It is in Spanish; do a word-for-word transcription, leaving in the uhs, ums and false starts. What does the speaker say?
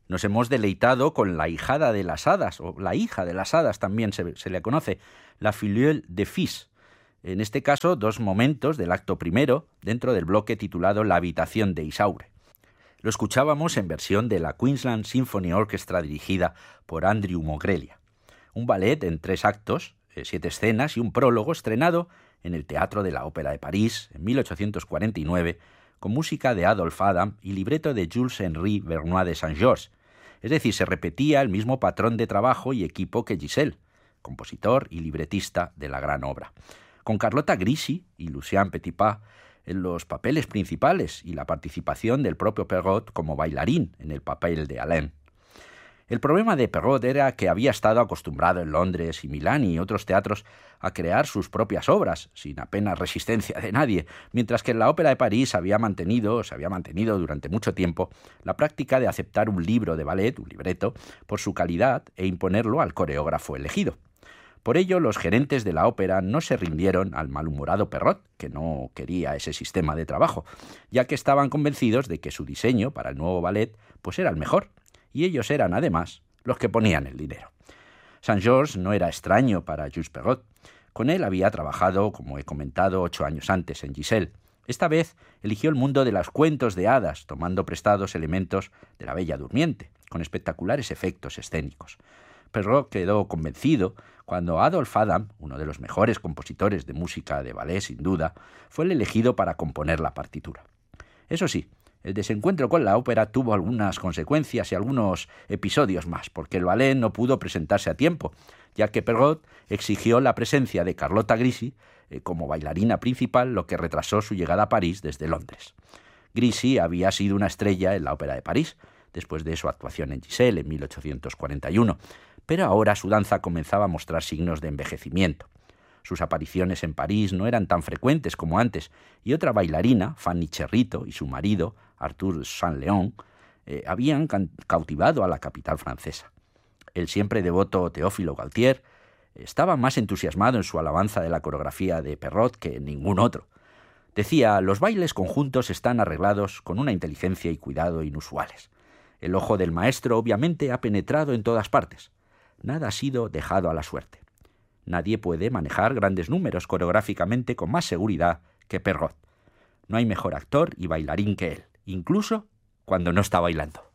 Nos hemos deleitado con la hijada de las hadas, o la hija de las hadas también se, se le conoce, la filleule de Fis. En este caso, dos momentos del acto primero dentro del bloque titulado La habitación de Isaure. Lo escuchábamos en versión de la Queensland Symphony Orchestra dirigida por Andrew Mogrelia. Un ballet en tres actos, siete escenas y un prólogo estrenado en el Teatro de la Ópera de París en mil ochocientos cuarenta y nueve, con música de Adolphe Adam y libreto de Jules-Henri Vernois de Saint-Georges. Es decir, se repetía el mismo patrón de trabajo y equipo que Giselle, compositor y libretista de la gran obra, con Carlotta Grisi y Lucien Petipa en los papeles principales y la participación del propio Perrault como bailarín en el papel de Alain. El problema de Perrault era que había estado acostumbrado en Londres y Milán y otros teatros a crear sus propias obras, sin apenas resistencia de nadie, mientras que en la Ópera de París había mantenido, se había mantenido durante mucho tiempo la práctica de aceptar un libro de ballet, un libreto, por su calidad e imponerlo al coreógrafo elegido. Por ello, los gerentes de la ópera no se rindieron al malhumorado Perrault, que no quería ese sistema de trabajo, ya que estaban convencidos de que su diseño para el nuevo ballet pues era el mejor, y ellos eran, además, los que ponían el dinero. Saint-Georges no era extraño para Jules Perrault. Con él había trabajado, como he comentado, ocho años antes en Giselle. Esta vez eligió el mundo de los cuentos de hadas, tomando prestados elementos de La Bella Durmiente, con espectaculares efectos escénicos. Perrault quedó convencido cuando Adolphe Adam, uno de los mejores compositores de música de ballet sin duda, fue el elegido para componer la partitura. Eso sí, el desencuentro con la ópera tuvo algunas consecuencias y algunos episodios más, porque el ballet no pudo presentarse a tiempo, ya que Perrault exigió la presencia de Carlotta Grisi eh, como bailarina principal, lo que retrasó su llegada a París desde Londres. Grisi había sido una estrella en la Ópera de París, después de su actuación en Giselle en mil ochocientos cuarenta y uno, pero ahora su danza comenzaba a mostrar signos de envejecimiento. Sus apariciones en París no eran tan frecuentes como antes, y otra bailarina, Fanny Cherrito, y su marido, Arthur Saint-Léon, eh, habían cautivado a la capital francesa. El siempre devoto Teófilo Gautier estaba más entusiasmado en su alabanza de la coreografía de Perrault que en ningún otro. Decía: los bailes conjuntos están arreglados con una inteligencia y cuidado inusuales. El ojo del maestro obviamente ha penetrado en todas partes. Nada ha sido dejado a la suerte. Nadie puede manejar grandes números coreográficamente con más seguridad que Perrault. No hay mejor actor y bailarín que él, incluso cuando no está bailando.